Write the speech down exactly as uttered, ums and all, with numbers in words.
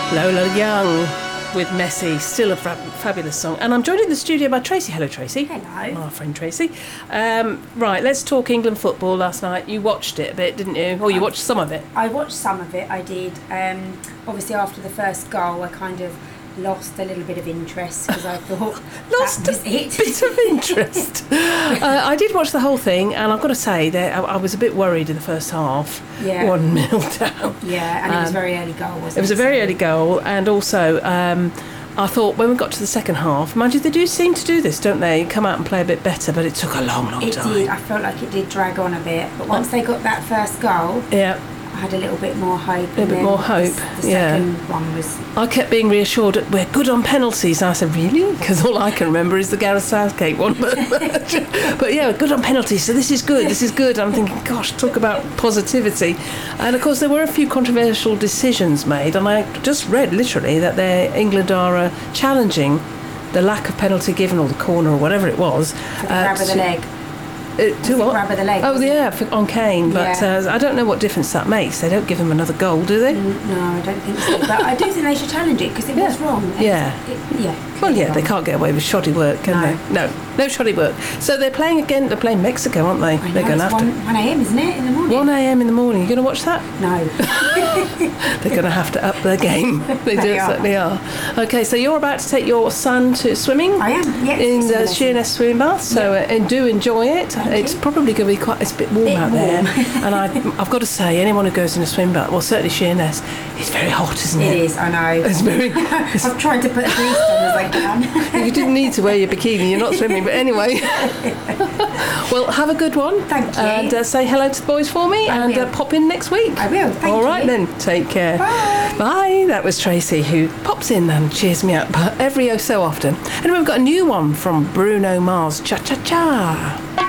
Lola Young with Messi, still a fab- fabulous song. And I'm joined in the studio by Tracy. Hello, Tracy. Hello. Our friend Tracy. Um, right, let's talk England football last night. You watched it a bit, didn't you? Or you watched some of it? I watched some of it, I did. Um, obviously, after the first goal, I kind of lost a little bit of interest because I thought Lost that was a it. bit of interest. uh, I did watch the whole thing, and I've got to say that I, I was a bit worried in the first half. Yeah. One nil down. Yeah, and it was a Um, very early goal, wasn't it? It was a very early goal, and also um, I thought when we got to the second half, mind you, they do seem to do this, don't they? Come out and play a bit better, but it took a long, long It time. did. I felt like it did drag on a bit, but once they got that first goal, Yeah, I had a little bit more hope. a little bit more hope. The yeah. second one was. I kept being reassured that we're good on penalties. And I said, really? Because all I can remember is the Gareth Southgate one. But, but yeah, we're good on penalties, so this is good, this is good. I'm thinking, gosh, talk about positivity. And of course, there were a few controversial decisions made, and I just read literally that they're, England are uh, challenging the lack of penalty given, or the corner, or whatever it was. For the grab of the to- leg. Uh, Was to it what? grab of the leg, Oh, wasn't yeah, for, on Kane. But Yeah. uh, I don't know what difference that makes. They don't give him another goal, do they? No, I don't think so. But I do think they should challenge it because it was Yeah. wrong. It- Yeah. It, yeah. Well, yeah, they wrong. can't get away with shoddy work, can No. they? No, no shoddy work. So they're playing again. They're playing Mexico, aren't they? I know, They're going to it's have one, one a.m, isn't it, in the to. morning? one a.m. in the morning. You're going to watch that? No. They're going to have to up their game. They, do They are. certainly are. Okay, so you're about to take your son to swimming. I am, yes. In it's the amazing. Sheerness swimming bath, so uh, and do enjoy it. Thank it's you. probably going to be quite. It's a bit warm Bit out warm. there, and I, I've got to say, anyone who goes in a swim bath, well, certainly Sheerness, it's very hot, isn't it? It is, I know. It's very. It's, I've tried to put a grease on as I can. you didn't need to wear your bikini. You're not swimming, but anyway. Well, have a good one. Thank you. And uh, say hello to the boys for me, I and will. uh, pop in next week. I will, thank All right you. then. Take care. Bye. Bye. That was Tracy, who pops in and cheers me up every oh so often. And we've got a new one from Bruno Mars. Cha cha cha.